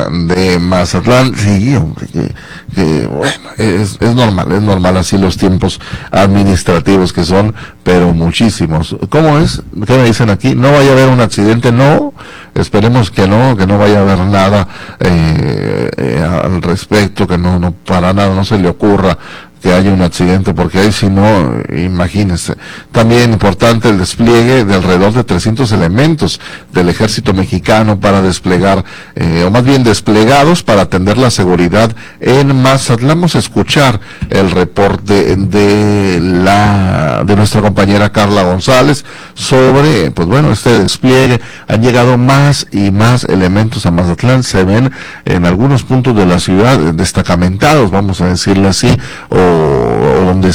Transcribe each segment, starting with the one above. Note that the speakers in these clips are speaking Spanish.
de Mazatlán. Sí, hombre, que bueno, es normal así los tiempos administrativos que son, pero muchísimos. ¿Cómo es? ¿Qué me dicen aquí? ¿No vaya a haber un accidente? No, esperemos que no vaya a haber nada al respecto, que no para nada, no se le ocurra que haya un accidente, porque ahí si no, imagínense. También importante el despliegue de alrededor de 300 elementos del ejército mexicano para desplegar, o más bien desplegados para atender la seguridad en Mazatlán. Vamos a escuchar el reporte de nuestra compañera Carla González sobre, pues bueno, este despliegue. Han llegado más y más elementos a Mazatlán, se ven en algunos puntos de la ciudad destacamentados, vamos a decirlo así, o donde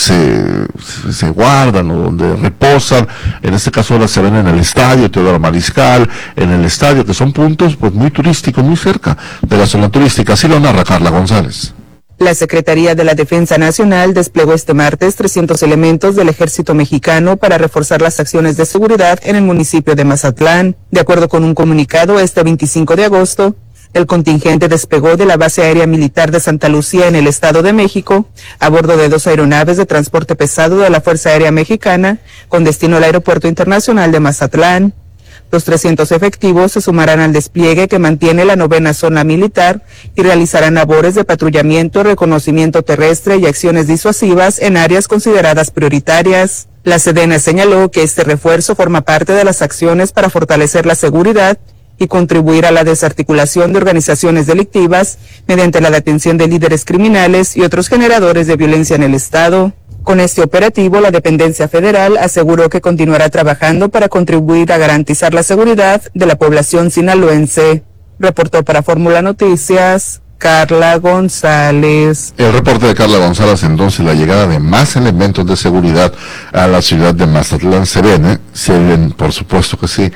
se guardan o donde reposan. En este caso ahora se ven en el estadio Teodoro Mariscal, en el estadio, que son puntos pues muy turísticos, muy cerca de la zona turística. Así lo narra Carla González. La Secretaría de la Defensa Nacional desplegó este martes 300 elementos del Ejército Mexicano para reforzar las acciones de seguridad en el municipio de Mazatlán. De acuerdo con un comunicado, este 25 de agosto, el contingente despegó de la base aérea militar de Santa Lucía en el Estado de México a bordo de 2 aeronaves de transporte pesado de la Fuerza Aérea Mexicana con destino al Aeropuerto Internacional de Mazatlán. Los 300 efectivos se sumarán al despliegue que mantiene la 9ª zona militar y realizarán labores de patrullamiento, reconocimiento terrestre y acciones disuasivas en áreas consideradas prioritarias. La Sedena señaló que este refuerzo forma parte de las acciones para fortalecer la seguridad y contribuir a la desarticulación de organizaciones delictivas mediante la detención de líderes criminales y otros generadores de violencia en el Estado. Con este operativo, la dependencia federal aseguró que continuará trabajando para contribuir a garantizar la seguridad de la población sinaloense. Reportó para Fórmula Noticias, Carla González. El reporte de Carla González. Entonces, la llegada de más elementos de seguridad a la ciudad de Mazatlán se ven, por supuesto que sí.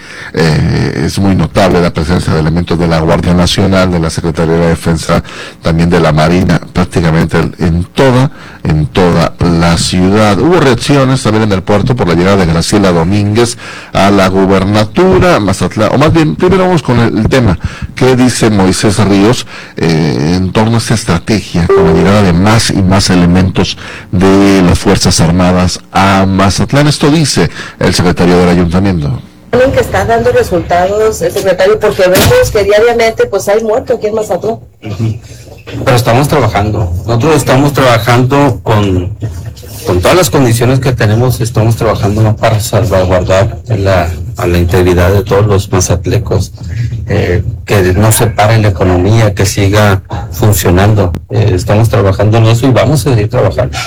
Es muy notable la presencia de elementos de la Guardia Nacional, de la Secretaría de Defensa, también de la Marina, prácticamente en toda la ciudad. Hubo reacciones también en el puerto por la llegada de Graciela Domínguez a la gubernatura Mazatlán, o más bien, primero vamos con el tema. ¿Qué dice Moisés Ríos en torno a esta estrategia con la llegada de más y más elementos de las Fuerzas Armadas a Mazatlán? Esto dice el secretario del ayuntamiento. Que está dando resultados el secretario, porque vemos que diariamente pues hay muertos aquí en Mazatlán. Pero estamos trabajando, nosotros estamos trabajando con todas las condiciones que tenemos, estamos trabajando para salvaguardar a la integridad de todos los mazatlecos, que no se pare la economía, que siga funcionando. Estamos trabajando en eso y vamos a seguir trabajando.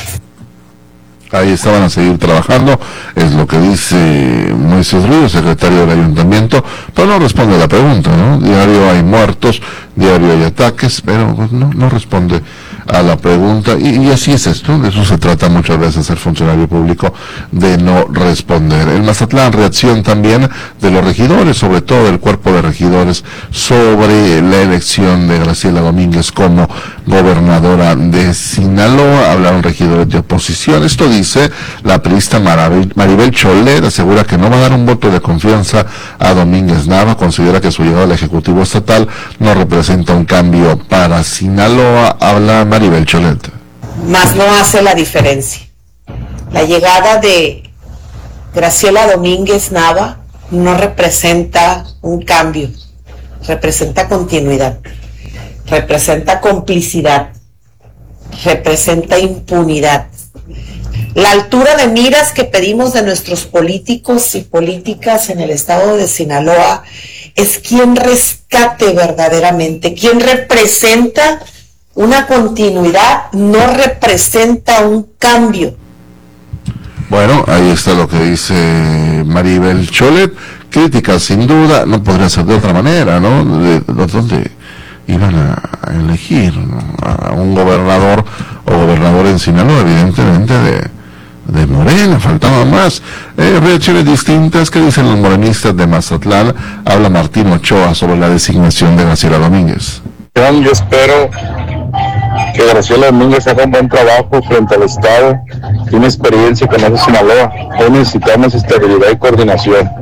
Ahí estaban a seguir trabajando, es lo que dice Moisés Ríos, secretario del ayuntamiento, pero no responde a la pregunta, ¿no? Diario hay muertos, diario hay ataques, pero pues no responde a la pregunta, y así es esto, de eso se trata muchas veces el funcionario público, de no responder. En Mazatlán, reacción también de los regidores, sobre todo del cuerpo de regidores, sobre la elección de Graciela Domínguez como gobernadora de Sinaloa. Hablaron regidores de oposición. Esto dice la priista Maribel Cholet, asegura que no va a dar un voto de confianza a Domínguez Nava, considera que su llegada al Ejecutivo Estatal no representa un cambio para Sinaloa. Habla Maribel Cholet. Más no hace la diferencia. La llegada de Graciela Domínguez Nava no representa un cambio, representa continuidad, representa complicidad, representa impunidad. La altura de miras que pedimos de nuestros políticos y políticas en el estado de Sinaloa es quien rescate verdaderamente, quien representa una continuidad, no representa un cambio. Bueno, ahí está lo que dice Maribel Cholet. Crítica, sin duda, no podría ser de otra manera, ¿no? ¿Dónde iban a elegir, ¿no? A un gobernador o gobernador en Sinaloa? Evidentemente de Morena, faltaba más. Reacciones distintas. ¿Qué dicen los morenistas de Mazatlán? Habla Martín Ochoa sobre la designación de Graciela Domínguez. Yo espero que Graciela Domínguez haga un buen trabajo frente al Estado. Tiene experiencia con eso Sinaloa. Hoy necesitamos estabilidad y coordinación.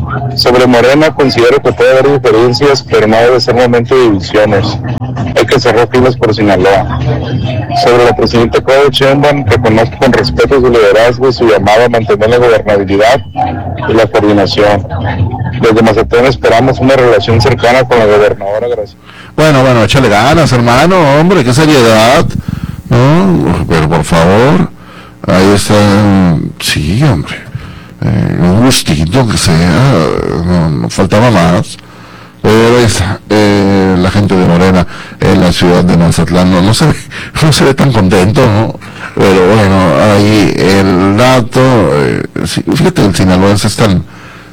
Sobre Morena, considero que puede haber diferencias, pero no debe ser momento de divisiones. Hay que cerrar filas por Sinaloa. Sobre la presidenta Claudia Sheinbaum, reconozco con respeto su liderazgo y su llamado a mantener la gobernabilidad y la coordinación. Desde Mazatlán esperamos una relación cercana con la gobernadora Graciela. Bueno, échale ganas, hermano, hombre, qué seriedad, ¿no? Pero por favor, ahí está, sí, hombre, un gustito que sea, no faltaba más. Pero ahí está, la gente de Morena en la ciudad de Mazatlán no se ve tan contento, ¿no? Pero bueno, ahí el dato, sí, fíjate, el sinaloense es tan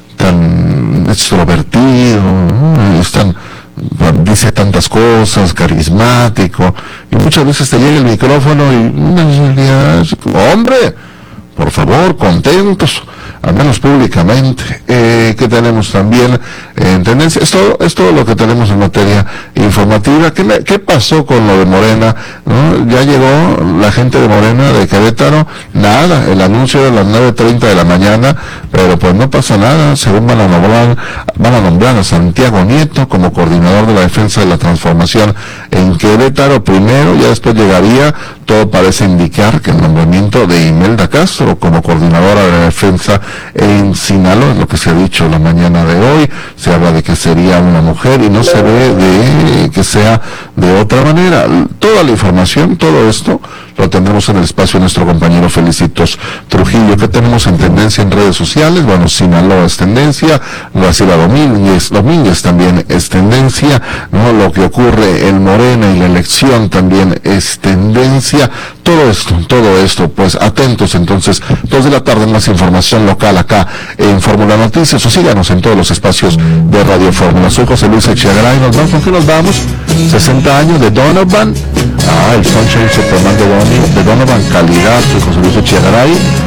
extrovertido, ¿no? Dice tantas cosas, carismático, y muchas veces te llega el micrófono y hombre, por favor, contentos, al menos públicamente. Que tenemos también en tendencia, es todo lo que tenemos en materia informativa. ¿Qué pasó con lo de Morena? ¿No? Ya llegó la gente de Morena de Querétaro, nada, el anuncio de las 9:30 de la mañana, pero pues no pasa nada. Según van a nombrar a Santiago Nieto como coordinador de la defensa de la transformación en Querétaro primero, ya después llegaría, todo parece indicar que el nombramiento de Imelda Castro como coordinadora de la defensa en Sinaloa, es lo que se ha dicho la mañana de hoy. Se habla de que sería una mujer y no se ve de que sea de otra manera. Toda la información, todo esto lo tendremos en el espacio de nuestro compañero Felicitos Trujillo. ¿Qué tenemos en tendencia en redes sociales? Bueno, Sinaloa es tendencia, Graciela Domínguez también es tendencia, ¿no? Lo que ocurre en Morena y la elección también es tendencia. Todo esto, pues atentos entonces, 2 de la tarde, más información local acá en Fórmula Noticias, o síganos en todos los espacios de Radio Fórmula. Soy José Luis Echegaray, ¿con qué nos vamos? 60 años de Donovan, el Sunshine Superman de Donovan, calidad. Soy José Luis Echegaray.